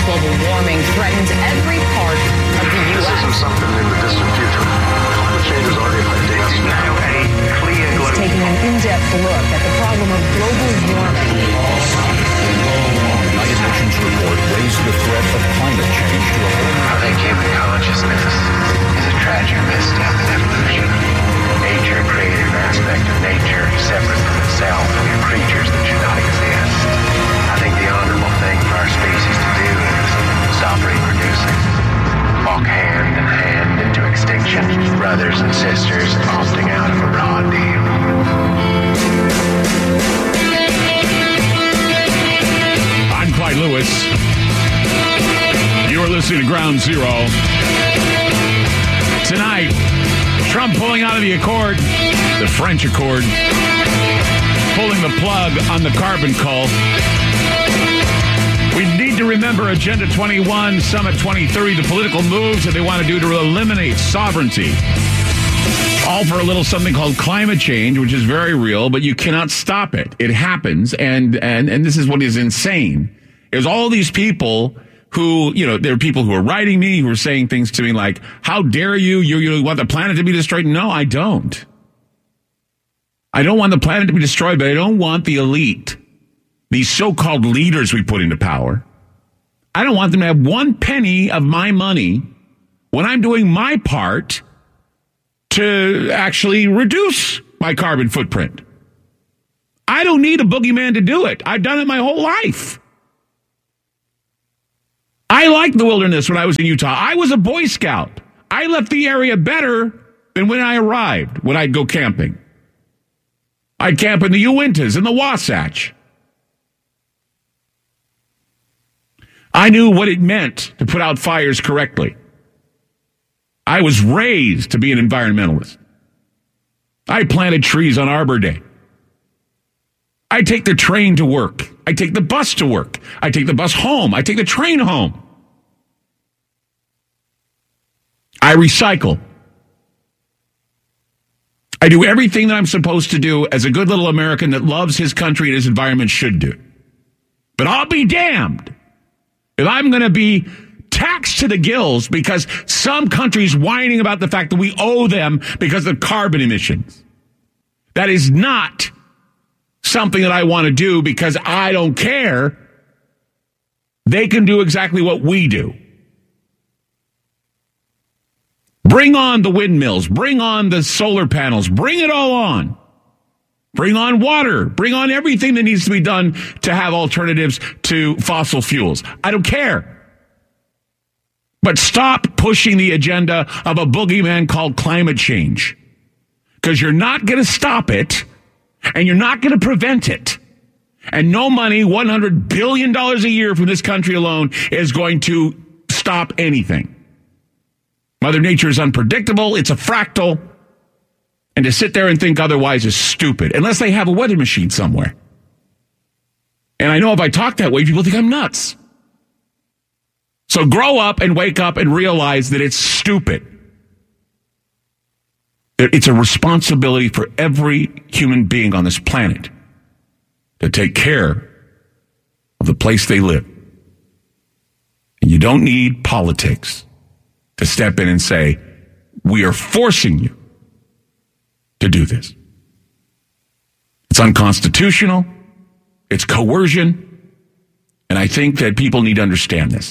Global warming threatens every part of the U.S. This isn't something in the distant future. Climate change is already affecting us now. It's taking an in-depth look at the problem of global warming. United Nations report raised the threat of climate change to a whole. I think human consciousness is a tragic misstep in evolution. Nature created an aspect of nature separate from itself and creatures that should not exist. I think the honorable thing for our species to do is stop reproducing. Walk hand in hand into extinction, brothers and sisters opting out of a raw deal. I'm Clyde Lewis. You're listening to Ground Zero. Tonight, Trump pulling out of the Accord, the French Accord, pulling the plug on the carbon cull. We need to remember Agenda 21, Summit 2030, the political moves that they want to do to eliminate sovereignty. All for a little something called climate change, which is very real, but you cannot stop it. It happens, and this is what is insane. There's all these people who, there are people who are writing me, who are saying things to me like, how dare you? You want the planet to be destroyed? No, I don't. I don't want the planet to be destroyed, but I don't want the elite, these so-called leaders we put into power. I don't want them to have one penny of my money when I'm doing my part to actually reduce my carbon footprint. I don't need a boogeyman to do it. I've done it my whole life. I liked the wilderness when I was in Utah. I was a Boy Scout. I left the area better than when I arrived, when I'd go camping. I'd camp in the Uintas and the Wasatch. I knew what it meant to put out fires correctly. I was raised to be an environmentalist. I planted trees on Arbor Day. I take the train to work. I take the bus to work. I take the bus home. I take the train home. I recycle. I do everything that I'm supposed to do as a good little American that loves his country and his environment should do. But I'll be damned if I'm going to be taxed to the gills because some country's whining about the fact that we owe them because of carbon emissions. That is not something that I want to do because I don't care. They can do exactly what we do. Bring on the windmills. Bring on the solar panels. Bring it all on. Bring on water. Bring on everything that needs to be done to have alternatives to fossil fuels. I don't care. But stop pushing the agenda of a boogeyman called climate change. Because you're not going to stop it. And you're not going to prevent it. And no money, $100 billion a year from this country alone, is going to stop anything. Mother Nature is unpredictable. It's a fractal. And to sit there and think otherwise is stupid. Unless they have a weather machine somewhere. And I know if I talk that way, people think I'm nuts. So grow up and wake up and realize that it's stupid. It's a responsibility for every human being on this planet to take care of the place they live. And you don't need politics to step in and say, we are forcing you to do this. It's unconstitutional. It's coercion. And I think that people need to understand this.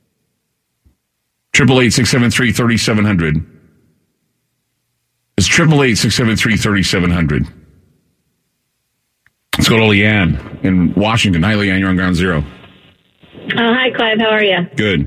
888-673-3700. It's 888-673-3700. Let's go to Leanne in Washington. Hi, Leanne. You're on Ground Zero. Hi, Clive. How are you? Good.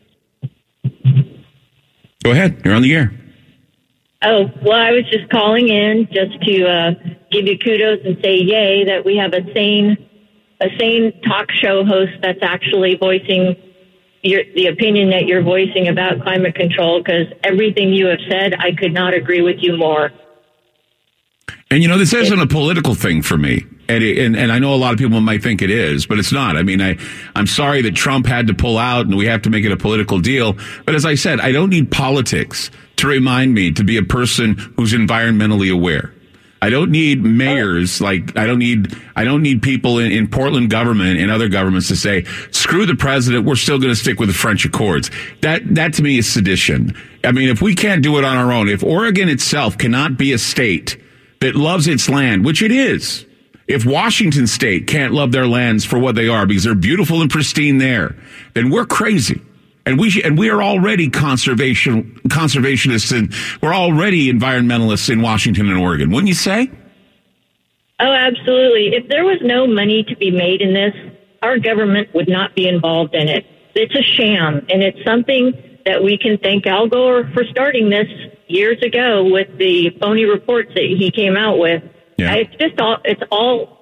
Go ahead. You're on the air. Oh, well, I was just calling in just to give you kudos and say yay that we have a sane talk show host that's actually voicing the opinion that you're voicing about climate control, because everything you have said, I could not agree with you more. And, this isn't a political thing for me. And I know a lot of people might think it is, but it's not. I mean, I'm sorry that Trump had to pull out and we have to make it a political deal. But as I said, I don't need politics to remind me to be a person who's environmentally aware. I don't need mayors. Like, I don't need people in Portland government and other governments to say, screw the president, we're still going to stick with the French Accords. That to me is sedition. I mean, if we can't do it on our own, if Oregon itself cannot be a state that loves its land, which it is, if Washington State can't love their lands for what they are because they're beautiful and pristine there, then we're crazy. And we are already conservationists, and we're already environmentalists in Washington and Oregon, wouldn't you say? Oh, absolutely. If there was no money to be made in this, our government would not be involved in it. It's a sham, and it's something that we can thank Al Gore for starting this years ago with the phony reports that he came out with. Yeah. It's all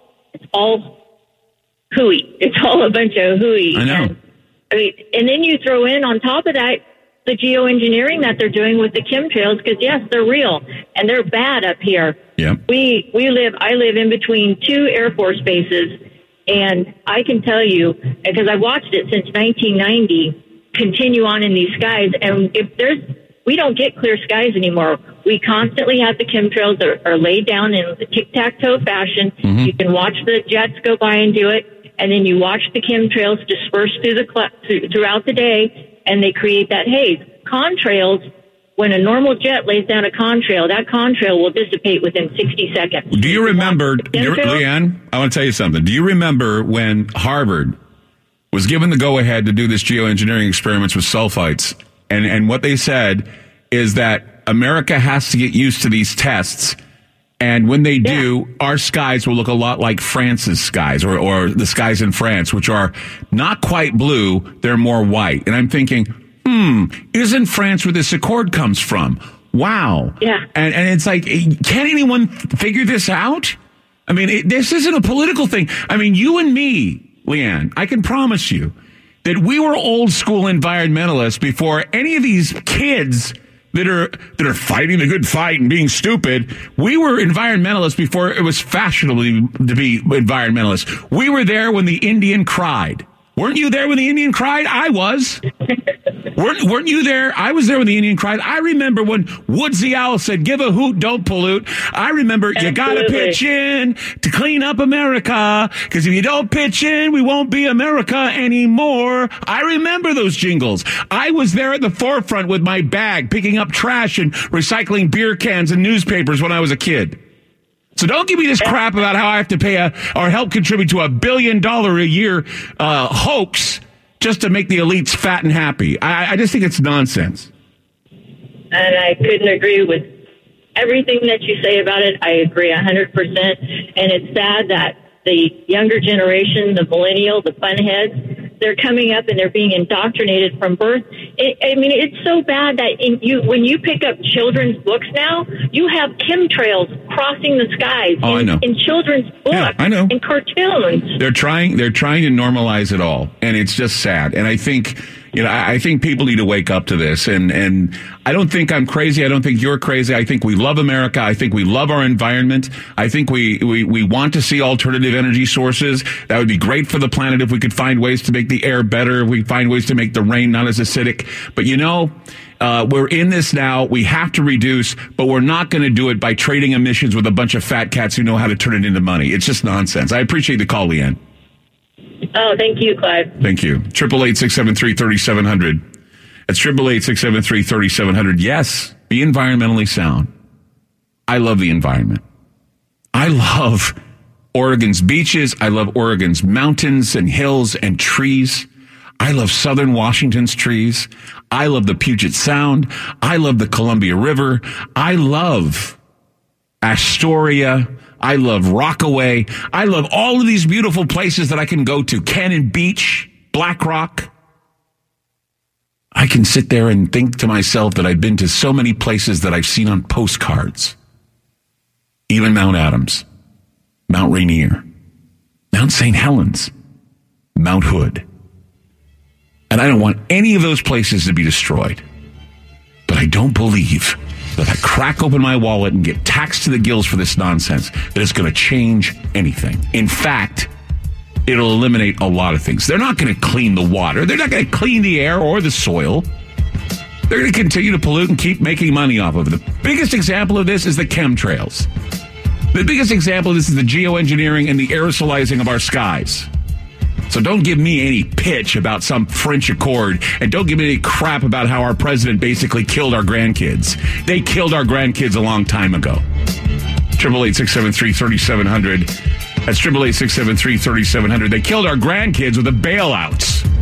hooey. It's all a bunch of hooey. I know. And then you throw in on top of that the geoengineering that they're doing with the chemtrails, because yes, they're real and they're bad up here. Yeah. I live in between two Air Force bases, and I can tell you, because I watched it since 1990, continue on in these skies, and we don't get clear skies anymore. We constantly have the chemtrails that are laid down in the tic-tac-toe fashion. Mm-hmm. You can watch the jets go by and do it. And then you watch the chemtrails disperse throughout the day, and they create that haze. Contrails, when a normal jet lays down a contrail, that contrail will dissipate within 60 seconds. Do you remember, Leanne, I want to tell you something. Do you remember when Harvard was given the go-ahead to do this geoengineering experiments with sulfites? And what they said is that America has to get used to these tests. And when they do, our skies will look a lot like France's skies or the skies in France, which are not quite blue. They're more white. And I'm thinking, isn't France where this accord comes from? Wow. Yeah. And it's like, can anyone figure this out? I mean, this isn't a political thing. I mean, you and me, Leanne, I can promise you that we were old school environmentalists before any of these kids that are fighting the good fight and being stupid. We were environmentalists before it was fashionable to be environmentalists. We were there when the Indian cried. Weren't you there when the Indian cried? I was. Weren't you there? I was there when the Indian cried. I remember when Woodsy Owl said, give a hoot, don't pollute. I remember you got to pitch in to clean up America, because if you don't pitch in, we won't be America anymore. I remember those jingles. I was there at the forefront with my bag, picking up trash and recycling beer cans and newspapers when I was a kid. So don't give me this crap about how I have to pay or help contribute to $1 billion a year hoax just to make the elites fat and happy. I just think it's nonsense. And I couldn't agree with everything that you say about it. I agree 100%. And it's sad that the younger generation, the millennial, the funheads, they're coming up and they're being indoctrinated from birth. It's so bad that when you pick up children's books now, you have chemtrails crossing the skies I know. in children's books, yeah, I know. in cartoons. They're trying to normalize it all, and it's just sad. And I think, I think people need to wake up to this. And I don't think I'm crazy. I don't think you're crazy. I think we love America. I think we love our environment. I think we want to see alternative energy sources. That would be great for the planet if we could find ways to make the air better, if we find ways to make the rain not as acidic. But we're in this now. We have to reduce, but we're not going to do it by trading emissions with a bunch of fat cats who know how to turn it into money. It's just nonsense. I appreciate the call, Leanne. Oh, thank you, Clive. Thank you. 888-673-3700. That's 888-673-3700. Yes, be environmentally sound. I love the environment. I love Oregon's beaches. I love Oregon's mountains and hills and trees. I love southern Washington's trees. I love the Puget Sound. I love the Columbia River. I love Astoria. I love Rockaway. I love all of these beautiful places that I can go to. Cannon Beach, Black Rock. I can sit there and think to myself that I've been to so many places that I've seen on postcards. Even Mount Adams, Mount Rainier, Mount St. Helens, Mount Hood. And I don't want any of those places to be destroyed. But I don't believe that I crack open my wallet and get taxed to the gills for this nonsense, that it's going to change anything. In fact, it'll eliminate a lot of things. They're not going to clean the water. They're not going to clean the air or the soil. They're going to continue to pollute and keep making money off of it. The biggest example of this is the chemtrails. The biggest example of this is the geoengineering and the aerosolizing of our skies. So don't give me any pitch about some French Accord, and don't give me any crap about how our president basically killed our grandkids. They killed our grandkids a long time ago. 888-673-3700. That's 888-673-3700. They killed our grandkids with the bailouts.